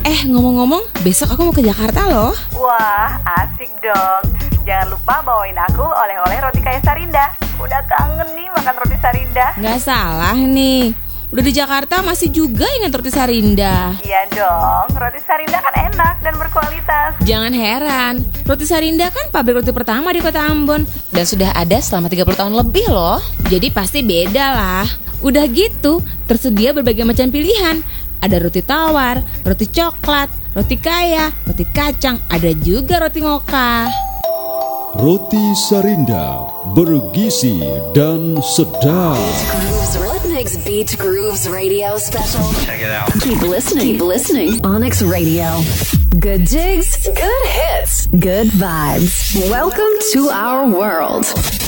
Ngomong-ngomong, besok aku mau ke Jakarta loh. Wah, asik dong. Jangan lupa bawain aku oleh-oleh roti kaya Sarinda. Udah kangen nih makan roti Sarinda. Nggak salah nih. Udah di Jakarta masih juga ingat roti Sarinda. Iya dong, roti Sarinda kan enak dan berkualitas. Jangan heran, roti Sarinda kan pabrik roti pertama di kota Ambon. Dan sudah ada selama 30 tahun lebih loh. Jadi pasti beda lah. Udah gitu, tersedia berbagai macam pilihan. Ada roti tawar, roti coklat, roti kaya, roti kacang, ada juga roti mocha. Roti Sarinda bergizi dan sedap. Onyx Beat Grooves Radio Special. Check it out. Keep listening. Onyx Radio. Good jigs, good hits, good vibes. Welcome to our world.